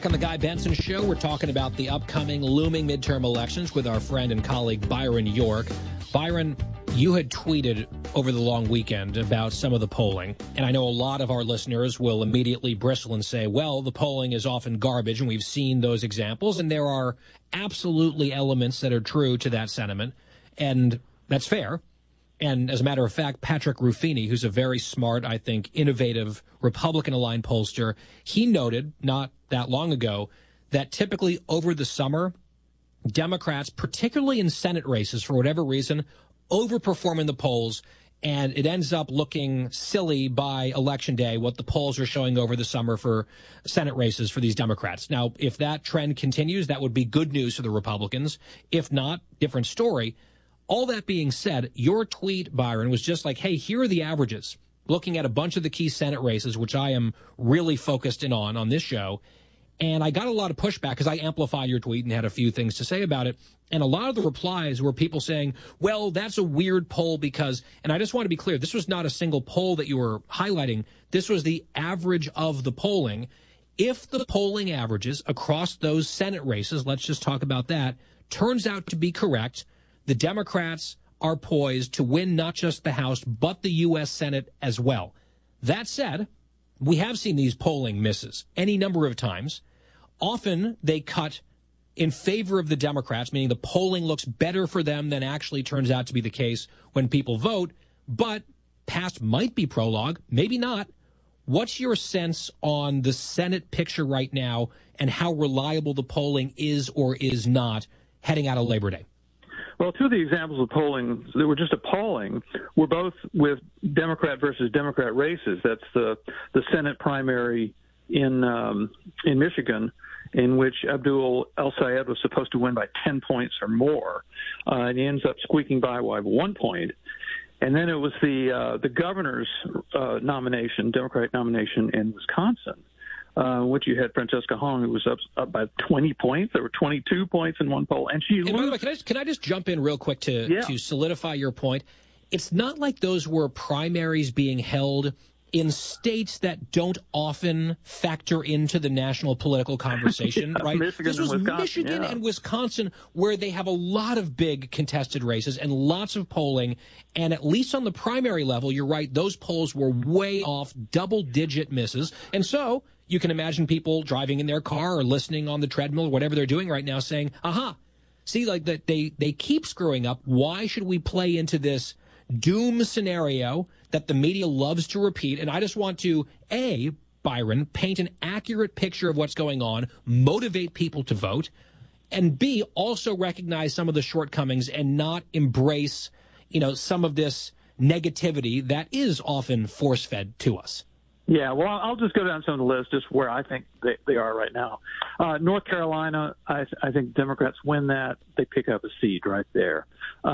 Back on the Guy Benson Show, we're talking about the upcoming looming midterm elections with our friend and colleague Byron York. Byron, you had tweeted over the long weekend about some of the polling, and I know a lot of our listeners will immediately bristle and say, well, the polling is often garbage, and we've seen those examples, and there are absolutely elements that are true to that sentiment, and that's fair. And as a matter of fact, Patrick Ruffini, who's a very smart, I think, innovative Republican-aligned pollster, he noted not that long ago that typically over the summer, Democrats, particularly in Senate races, for whatever reason, overperform in the polls, and it ends up looking silly by Election Day, what the polls are showing over the summer for Senate races for these Democrats. Now, if that trend continues, that would be good news for the Republicans. If not, different story. All that being said, your tweet, Byron, was just like, hey, here are the averages, looking at a bunch of the key Senate races, which I am really focused in on this show. And I got a lot of pushback because I amplified your tweet and had a few things to say about it. And a lot of the replies were people saying, well, that's a weird poll because, and I just want to be clear, this was not a single poll that you were highlighting. This was the average of the polling. If the polling averages across those Senate races, let's just talk about that, turns out to be correct, the Democrats are poised to win not just the House, but the U.S. Senate as well. That said, we have seen these polling misses any number of times. Often they cut in favor of the Democrats, meaning the polling looks better for them than actually turns out to be the case when people vote. But past might be prologue, maybe not. What's your sense on the Senate picture right now and how reliable the polling is or is not heading out of Labor Day? Well, two of the examples of polling that were just appalling were both with Democrat versus Democrat races. That's the Senate primary in Michigan, in which Abdul El-Sayed was supposed to win by 10 points or more, and he ends up squeaking by 1 point. And then it was the governor's nomination, Democratic nomination in Wisconsin, which you had Francesca Hong, who was up by 20 points. There were 22 points in one poll, and she. And by the way, can I just jump in real quick to solidify your point? It's not like those were primaries being held in states that don't often factor into the national political conversation, right? This was Michigan and Wisconsin, where they have a lot of big contested races and lots of polling. And at least on the primary level, you're right, those polls were way off, double-digit misses. And so you can imagine people driving in their car or listening on the treadmill or whatever they're doing right now saying, aha, see, like that they keep screwing up. Why should we play into this doom scenario that the media loves to repeat? And I just want to, A, Byron, paint an accurate picture of what's going on, motivate people to vote, and B, also recognize some of the shortcomings and not embrace, some of this negativity that is often force-fed to us. Yeah, well, I'll just go down some of the list just where I think they are right now. North Carolina, I think Democrats win that. They pick up a seat right there.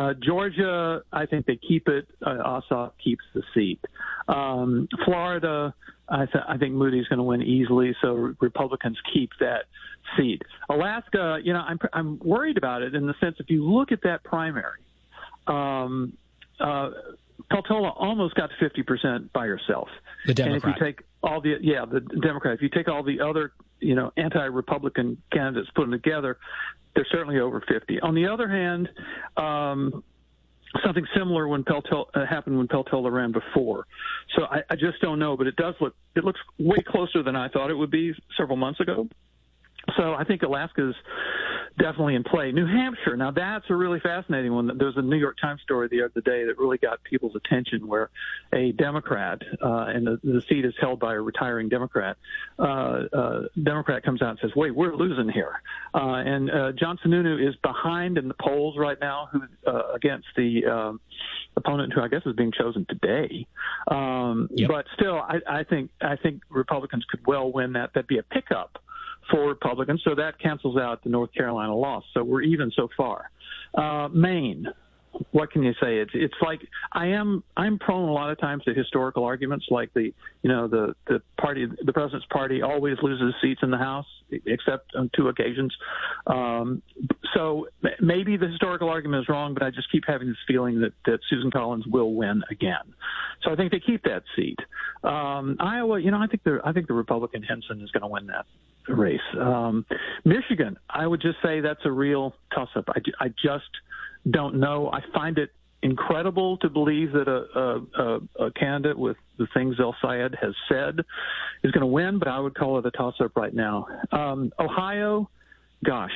Georgia, I think they keep it. Ossoff keeps the seat. Florida, I think Moody's going to win easily, so Republicans keep that seat. Alaska, I'm worried about it in the sense if you look at that primary, Peltola almost got to 50% by herself. The Democrat. And if you take all the Democrat, if you take all the other, anti-Republican candidates, put them together, they're certainly over 50. On the other hand, something similar happened when Peltola ran before. So I just don't know, but it looks way closer than I thought it would be several months ago. So I think Alaska's definitely in play. New Hampshire, now that's a really fascinating one. There was a New York Times story the other day that really got people's attention where a Democrat, and the seat is held by a retiring Democrat, Democrat comes out and says, wait, we're losing here. And John Sununu is behind in the polls right now against the opponent who I guess is being chosen today. But still, I think Republicans could well win that. That'd be a pickup for Republicans, so that cancels out the North Carolina loss. So we're even so far. Maine, what can you say? It's like I'm prone a lot of times to historical arguments, like the president's party always loses seats in the House, except on two occasions. So maybe the historical argument is wrong, but I just keep having this feeling that Susan Collins will win again. So I think they keep that seat. Iowa, I think the Republican Henson is going to win that race. Michigan, I would just say that's a real toss-up. I just don't know. I find it incredible to believe that a candidate with the things El-Sayed has said is going to win, but I would call it a toss-up right now. Ohio, gosh,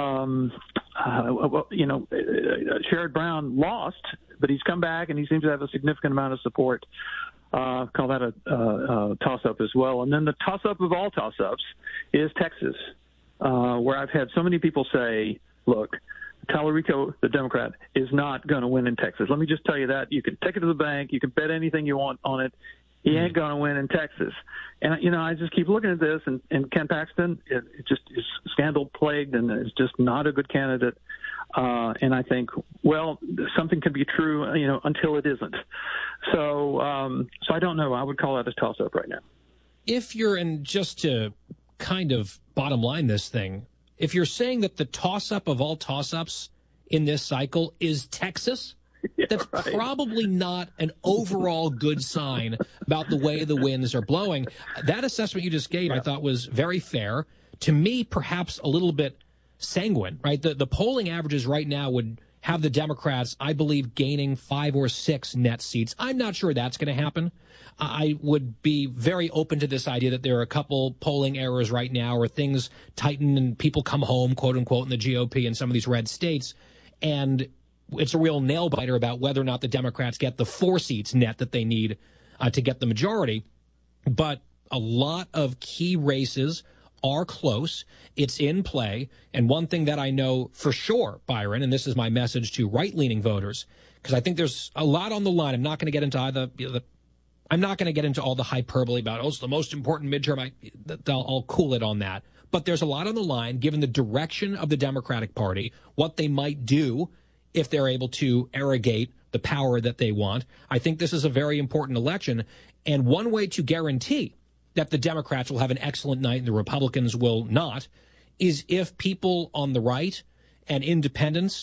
Sherrod Brown lost, but he's come back and he seems to have a significant amount of support. Call that a toss-up as well. And then the toss-up of all toss-ups is Texas, where I've had so many people say, look, Tallarico, the Democrat, is not going to win in Texas. Let me just tell you that. You can take it to the bank. You can bet anything you want on it. He ain't going to win in Texas. And, I just keep looking at this, and Ken Paxton, it just is scandal-plagued and is just not a good candidate. And I think, well, something can be true, until it isn't. So I don't know. I would call that a toss-up right now. If you're, and just to kind of bottom line this thing, if you're saying that the toss-up of all toss-ups in this cycle is Texas, that's right. Probably not an overall good sign about the way the winds are blowing. That assessment you just gave, I thought, was very fair. To me, perhaps a little bit sanguine, right? The polling averages right now would have the Democrats, I believe, gaining 5 or 6 net seats. I'm not sure that's going to happen. I would be very open to this idea that there are a couple polling errors right now where things tighten and people come home, quote unquote, in the GOP in some of these red states. And it's a real nail biter about whether or not the Democrats get the 4 seats net that they need to get the majority. But a lot of key races are close. It's in play. And one thing that I know for sure, Byron, and this is my message to right-leaning voters, because I think there's a lot on the line. I'm not going to get into I'm not going to get into all the hyperbole about, it's the most important midterm. I'll cool it on that. But there's a lot on the line, given the direction of the Democratic Party, what they might do if they're able to arrogate the power that they want. I think this is a very important election. And one way to guarantee that the Democrats will have an excellent night and the Republicans will not is if people on the right and independents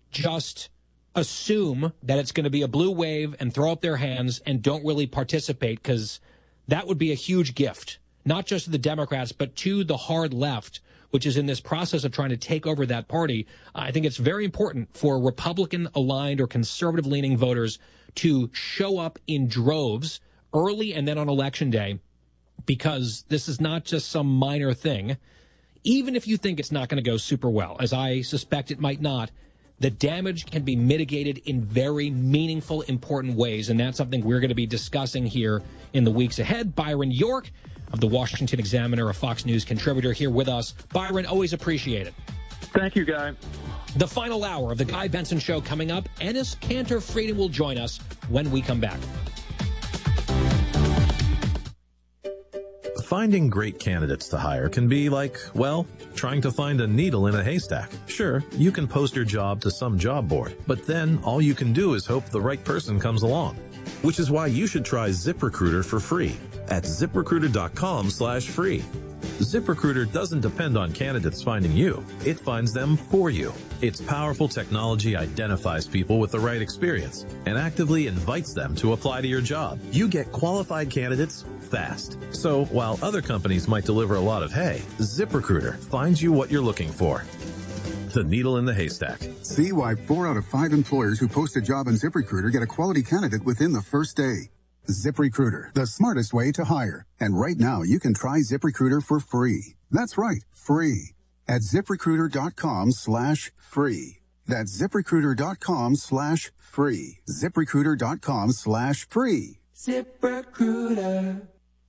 just assume that it's going to be a blue wave and throw up their hands and don't really participate, because that would be a huge gift, not just to the Democrats, but to the hard left, which is in this process of trying to take over that party. I think it's very important for Republican-aligned or conservative-leaning voters to show up in droves early and then on Election Day, because this is not just some minor thing. Even if you think it's not going to go super well, as I suspect it might not, the damage can be mitigated in very meaningful, important ways, and that's something we're going to be discussing here in the weeks ahead. Byron York of the Washington Examiner, a Fox News contributor, here with us. Byron, always appreciate it. Thank you, Guy. The final hour of the Guy Benson Show coming up. Enes Kanter-Frieden will join us when we come back. Finding great candidates to hire can be like, well, trying to find a needle in a haystack. Sure, you can post your job to some job board, but then all you can do is hope the right person comes along. Which is why you should try ZipRecruiter for free at ZipRecruiter.com/free. ZipRecruiter doesn't depend on candidates finding you. It finds them for you. Its powerful technology identifies people with the right experience and actively invites them to apply to your job. You get qualified candidates fast. So while other companies might deliver a lot of hay, ZipRecruiter finds you what you're looking for. The needle in the haystack. See why 4 out of 5 employers who post a job on ZipRecruiter get a quality candidate within the first day. ZipRecruiter, the smartest way to hire. And right now, you can try ZipRecruiter for free. That's right, free. At ZipRecruiter.com/free. That's ZipRecruiter.com/free. ZipRecruiter.com/free. ZipRecruiter.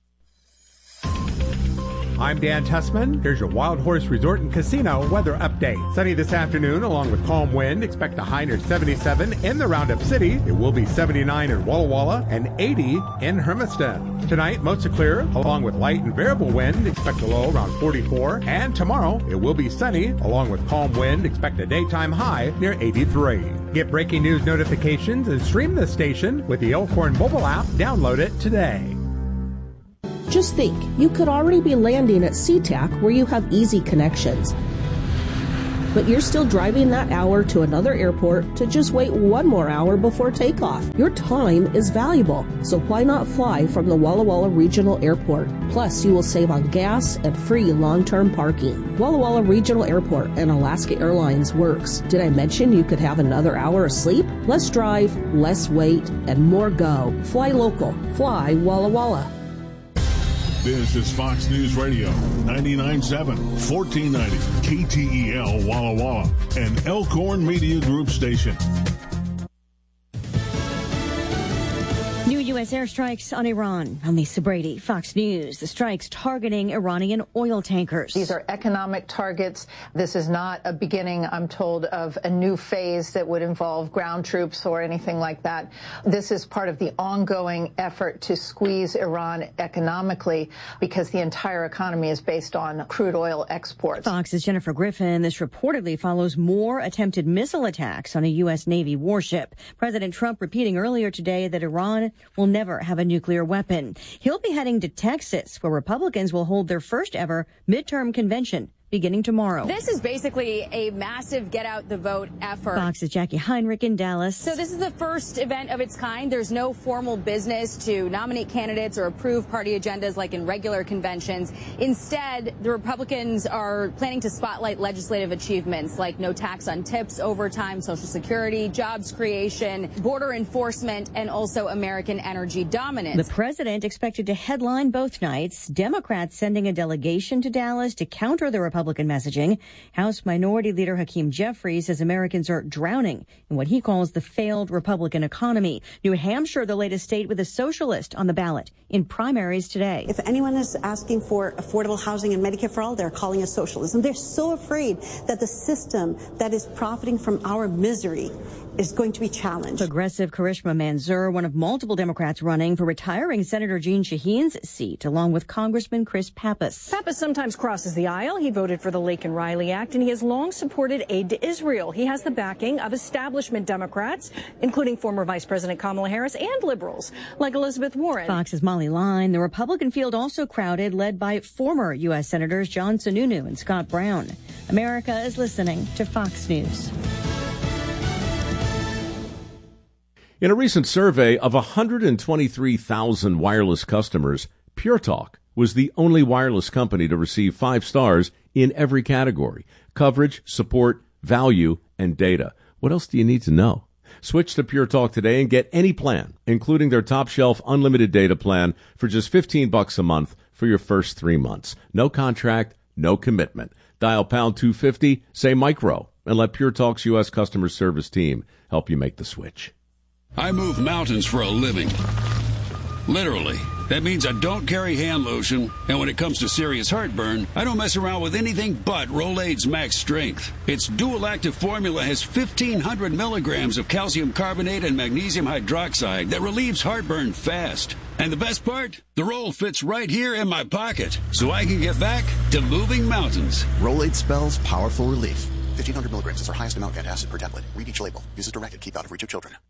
I'm Dan Tessman. Here's your Wild Horse Resort and Casino weather update. Sunny this afternoon along with calm wind. Expect a high near 77 in the Roundup City. It will be 79 in Walla Walla and 80 in Hermiston. Tonight, mostly clear along with light and variable wind. Expect a low around 44. And tomorrow, it will be sunny along with calm wind. Expect a daytime high near 83. Get breaking news notifications and stream the station with the Elkhorn mobile app. Download it today. Just think, you could already be landing at SeaTac where you have easy connections. but you're still driving that hour to another airport to just wait one more hour before takeoff. Your time is valuable, so why not fly from the Walla Walla Regional Airport? Plus, you will save on gas and free long-term parking. Walla Walla Regional Airport and Alaska Airlines works. Did I mention you could have another hour of sleep? Less drive, less wait, and more go. Fly local. Fly Walla Walla. This is Fox News Radio, 99.7, 1490, KTEL Walla Walla, an Elkhorn Media Group station. New U.S. airstrikes on Iran. I'm Lisa Brady, Fox News. The strikes targeting Iranian oil tankers. These are economic targets. This is not a beginning, I'm told, of a new phase that would involve ground troops or anything like that. This is part of the ongoing effort to squeeze Iran economically because the entire economy is based on crude oil exports. Fox's Jennifer Griffin. This reportedly follows more attempted missile attacks on a U.S. Navy warship. President Trump repeating earlier today that Iran will never have a nuclear weapon. He'll be heading to Texas, where Republicans will hold their first ever midterm convention beginning tomorrow. This is basically a massive get out the vote effort. Fox's Jackie Heinrich in Dallas. So this is the first event of its kind. There's no formal business to nominate candidates or approve party agendas like in regular conventions. Instead, the Republicans are planning to spotlight legislative achievements like no tax on tips, overtime, Social Security, jobs creation, border enforcement, and also American energy dominance. The president expected to headline both nights. Democrats sending a delegation to Dallas to counter the Republican messaging. House Minority Leader Hakeem Jeffries says Americans are drowning in what he calls the failed Republican economy. New Hampshire, the latest state with a socialist on the ballot in primaries today. If anyone is asking for affordable housing and Medicare for all, they're calling it socialism. They're so afraid that the system that is profiting from our misery is going to be challenged. Progressive Karishma Manzoor, one of multiple Democrats running for retiring Senator Jeanne Shaheen's seat, along with Congressman Chris Pappas. Pappas sometimes crosses the aisle. He voted for the Laken Riley Act, and he has long supported aid to Israel. He has the backing of establishment Democrats, including former Vice President Kamala Harris and liberals like Elizabeth Warren. Fox's Molly Line. The Republican field also crowded, led by former U.S. Senators John Sununu and Scott Brown. America is listening to Fox News. In a recent survey of 123,000 wireless customers, Pure Talk was the only wireless company to receive 5 stars in every category: coverage, support, value, and data. What else do you need to know? Switch to Pure Talk today and get any plan, including their top shelf unlimited data plan for just $15 a month for your first 3 months. No contract, no commitment. Dial pound 250, say micro, and let Pure Talk's U.S. customer service team help you make the switch. I move mountains for a living. Literally. That means I don't carry hand lotion, and when it comes to serious heartburn, I don't mess around with anything but Rolaids Max Strength. Its dual-active formula has 1,500 milligrams of calcium carbonate and magnesium hydroxide that relieves heartburn fast. And the best part? The roll fits right here in my pocket, so I can get back to moving mountains. Rolaids spells powerful relief. 1,500 milligrams is our highest amount of antacid per tablet. Read each label. Use as directed. Keep out of reach of children.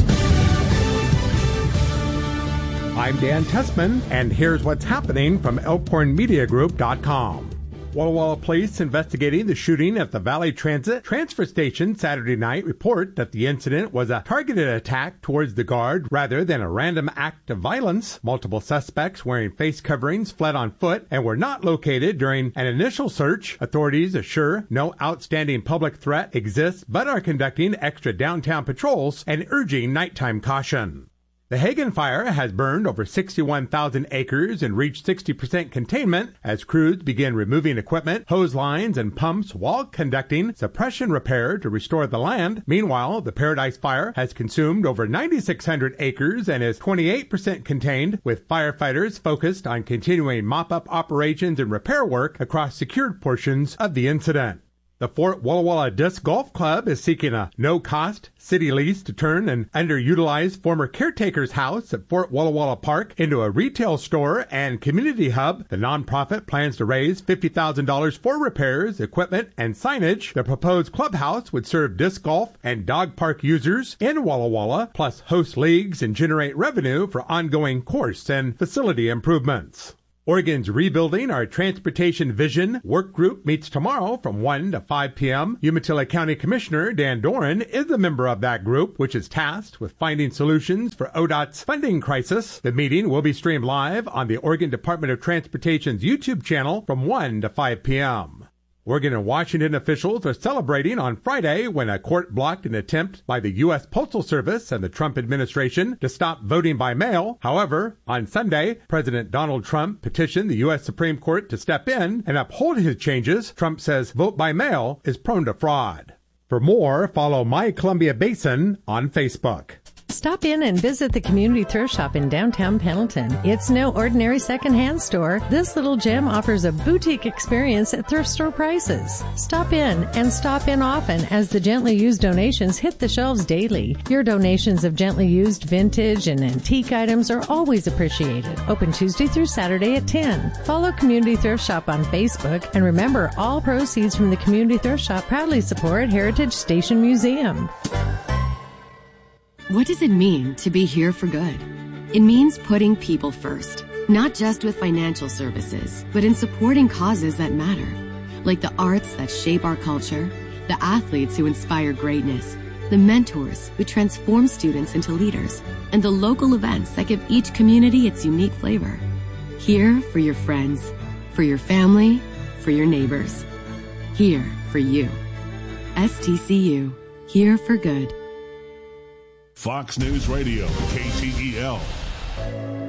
I'm Dan Tessman, and here's what's happening from ElkhornMediaGroup.com. Walla Walla police investigating the shooting at the Valley Transit transfer station Saturday night report that the incident was a targeted attack towards the guard rather than a random act of violence. Multiple suspects wearing face coverings fled on foot and were not located during an initial search. Authorities assure no outstanding public threat exists, but are conducting extra downtown patrols and urging nighttime caution. The Hagen fire has burned over 61,000 acres and reached 60% containment as crews begin removing equipment, hose lines, and pumps while conducting suppression repair to restore the land. Meanwhile, the Paradise Fire has consumed over 9,600 acres and is 28% contained, with firefighters focused on continuing mop-up operations and repair work across secured portions of the incident. The Fort Walla Walla Disc Golf Club is seeking a no-cost city lease to turn an underutilized former caretaker's house at Fort Walla Walla Park into a retail store and community hub. The nonprofit plans to raise $50,000 for repairs, equipment, and signage. The proposed clubhouse would serve disc golf and dog park users in Walla Walla, plus host leagues and generate revenue for ongoing course and facility improvements. Oregon's Rebuilding Our Transportation Vision work group meets tomorrow from 1 to 5 p.m. Umatilla County Commissioner Dan Doran is a member of that group, which is tasked with finding solutions for ODOT's funding crisis. The meeting will be streamed live on the Oregon Department of Transportation's YouTube channel from 1 to 5 p.m. Oregon and Washington officials are celebrating on Friday when a court blocked an attempt by the U.S. Postal Service and the Trump administration to stop voting by mail. However, on Sunday, President Donald Trump petitioned the U.S. Supreme Court to step in and uphold his changes. Trump says vote by mail is prone to fraud. For more, follow My Columbia Basin on Facebook. Stop in and visit the Community Thrift Shop in downtown Pendleton. It's no ordinary secondhand store. This little gem offers a boutique experience at thrift store prices. Stop in and stop in often as the gently used donations hit the shelves daily. Your donations of gently used vintage and antique items are always appreciated. Open Tuesday through Saturday at 10. Follow Community Thrift Shop on Facebook, and remember, all proceeds from the Community Thrift Shop proudly support Heritage Station Museum. What does it mean to be here for good? It means putting people first, not just with financial services, but in supporting causes that matter, like the arts that shape our culture, the athletes who inspire greatness, the mentors who transform students into leaders, and the local events that give each community its unique flavor. Here for your friends, for your family, for your neighbors. Here for you. STCU, here for good. Fox News Radio, KTEL.